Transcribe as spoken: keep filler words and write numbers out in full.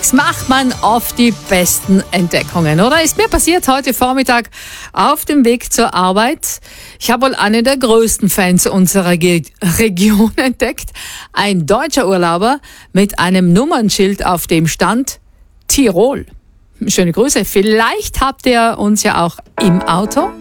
Macht man oft die besten Entdeckungen, oder? Ist mir passiert heute Vormittag auf dem Weg zur Arbeit. Ich habe wohl einen der größten Fans unserer Ge- Region entdeckt. Ein deutscher Urlauber mit einem Nummernschild, auf dem stand Tirol. Schöne Grüße. Vielleicht habt ihr uns ja auch im Auto